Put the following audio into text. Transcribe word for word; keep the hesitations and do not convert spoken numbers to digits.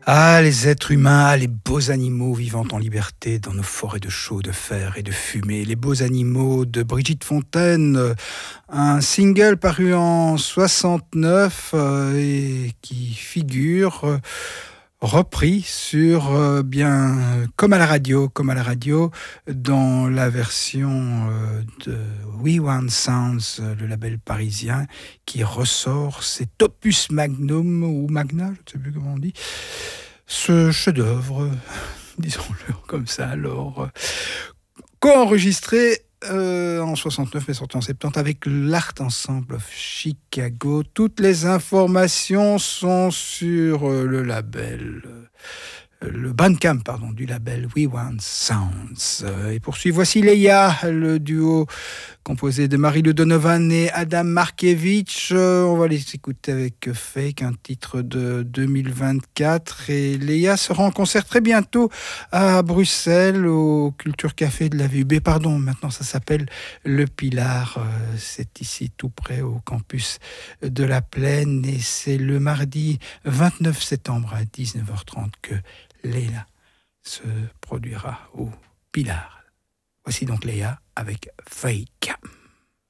Ah, les êtres humains, ah, les beaux animaux vivant en liberté dans nos forêts de chaux, de fer et de fumée. Les beaux animaux de Brigitte Fontaine, euh, un single paru en soixante-neuf euh, et qui figure euh, repris sur euh, bien comme à la radio, comme à la radio dans la version euh, de We Want Sounds, le label parisien qui ressort cet opus magnum ou magna, je ne sais plus comment on dit. Ce chef-d'œuvre, disons-le comme ça, alors, euh, co-enregistré euh, en soixante-neuf mais sorti en soixante-dix avec l'Art Ensemble of Chicago. Toutes les informations sont sur euh, le label, euh, le Bandcamp, pardon, du label We Want Sounds. Euh, et pour suivre, voici Leia, le duo composé de Marie-Lou Donovan et Adam Markiewicz. Euh, on va les écouter avec Fake, un titre de deux mille vingt-quatre. Et Léa sera en concert très bientôt à Bruxelles, au Culture Café de la V U B. Pardon, maintenant ça s'appelle Le Pilar. Euh, c'est ici tout près au campus de la Plaine. Et c'est le mardi vingt-neuf septembre à dix-neuf heures trente que Léa se produira au Pilar. Voici donc Léa avec Fake.